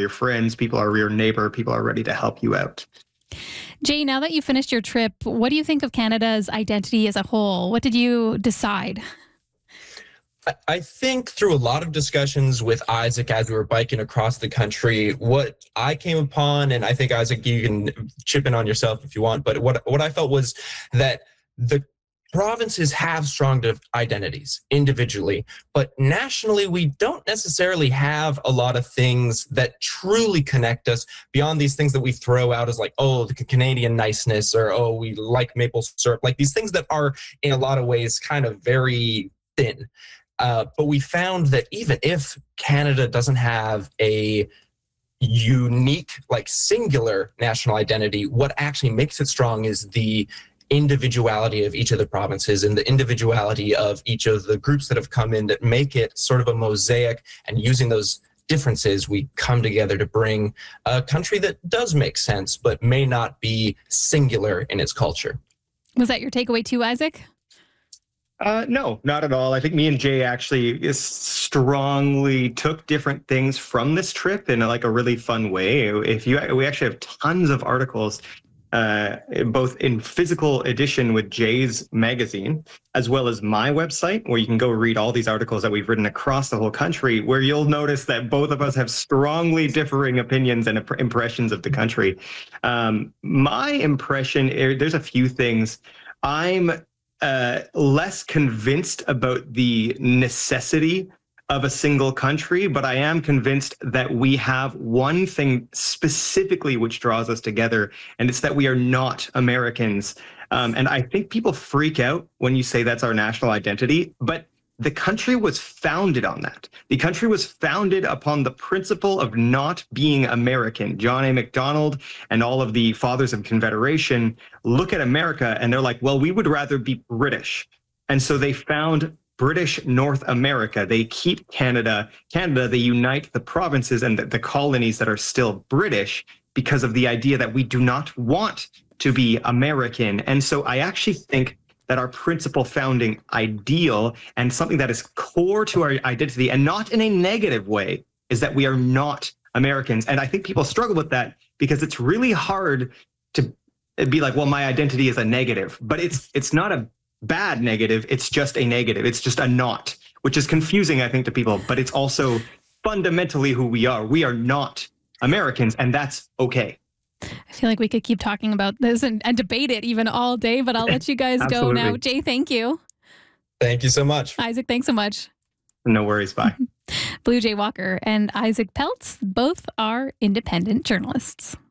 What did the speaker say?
your friends, people are your neighbor, people are ready to help you out. Jay, now that you finished your trip, what do you think of Canada's identity as a whole? What did you decide? I think through a lot of discussions with Isaac as we were biking across the country, what I came upon, and I think, Isaac, you can chip in on yourself if you want, but what I felt was that the provinces have strong identities individually, but nationally, we don't necessarily have a lot of things that truly connect us beyond these things that we throw out as like, oh, the Canadian niceness, or, oh, we like maple syrup, like these things that are in a lot of ways kind of very thin. But we found that even if Canada doesn't have a unique, like singular national identity, what actually makes it strong is the individuality of each of the provinces and the individuality of each of the groups that have come in that make it sort of a mosaic. And using those differences, we come together to bring a country that does make sense, but may not be singular in its culture. Was that your takeaway too, Isaac? No, not at all. I think me and Jay actually strongly took different things from this trip in like a really fun way. We actually have tons of articles, both in physical edition with Jay's magazine, as well as my website, where you can go read all these articles that we've written across the whole country, where you'll notice that both of us have strongly differing opinions and impressions of the country. My impression, there's a few things. I'm less convinced about the necessity of a single country, but I am convinced that we have one thing specifically which draws us together, and it's that we are not Americans. And I think people freak out when you say that's our national identity, but the country was founded on that. The country was founded upon the principle of not being American. John A. Macdonald and all of the fathers of Confederation look at America and they're like, well, we would rather be British. And so they found British North America. They keep Canada. They unite the provinces and the colonies that are still British because of the idea that we do not want to be American. And so I actually think that our principal founding ideal and something that is core to our identity, and not in a negative way, is that we are not Americans. And I think people struggle with that because it's really hard to be like, well, my identity is a negative, but it's not a bad negative. It's just a negative. It's just a not, which is confusing, I think, to people, but it's also fundamentally who we are. We are not Americans, and that's okay. I feel like we could keep talking about this and debate it even all day, but I'll let you guys go now. Jay, thank you. Thank you so much. Isaac, thanks so much. No worries. Bye. Blue Jay Walker and Isaac Peltz both are independent journalists.